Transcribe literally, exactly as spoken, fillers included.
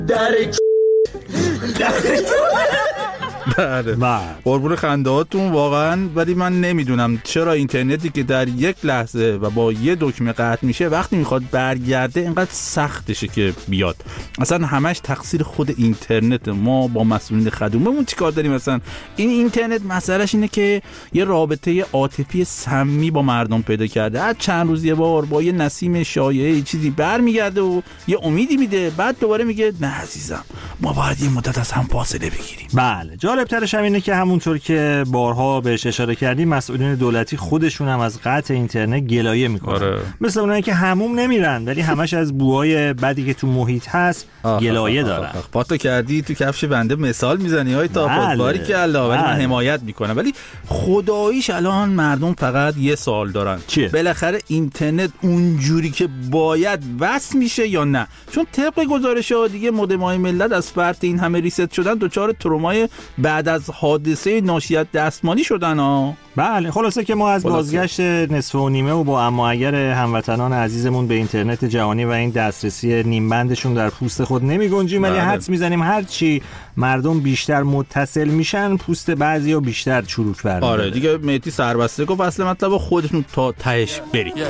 در بله قربون خندهاتون واقعا. ولی من نمیدونم چرا اینترنتی که در یک لحظه و با یه دکمه قطع میشه وقتی میخواد برگرده اینقدر سختشه که بیاد. اصلا همش تقصیر خود اینترنت. ما با مسئولین خدمتمون چیکار داریم؟ مثلا این اینترنت مسئلهش اینه که یه رابطه عاطفی سمی با مردم پیدا کرده. هر چند روز یه بار با یه نسیم شایعه چیزی برمیگرده و یه امیدی میده، بعد دوباره میگه نه عزیزم ما باید یه مدت از هم فاصله بگیریم. بله جالب‌ترش هم اینه که همونطور که بارها بهش اشاره کردیم مسئولین دولتی خودشون هم از قطع اینترنت گلایه میکنن. آره. مثل اونایی که حموم نمیرن ولی همش از بوهای بدی که تو محیط هست گلایه دارن. پاتو کردی تو کفش بنده مثال میزنی های تا بله. باری که الله ولی من حمایت میکنم. ولی خداییش الان مردم فقط یه سوال دارن چیه؟ بالاخره اینترنت اونجوری که باید وصل میشه یا نه؟ چون طبق گزارش‌ها دیگه مودم‌های ملت از فرط این همه ریست شدن دچار ترومای بعد از حادثه ناشی از دستمالی شدن ها. بله خلاصه که ما از خلاصه. بازگشت نصف و نیمه و با اما اگر هموطنان عزیزمون به اینترنت جهانی و این دسترسی نیم بندشون در پوست خود نمی گنجیم، ولی حدس میزنیم هر چی مردم بیشتر متصل میشن پوست بعضیا بیشتر چروک برمی‌داره. آره دیگه مهدی سربسته گفت اصل مطلب خودتون تا تهش برید.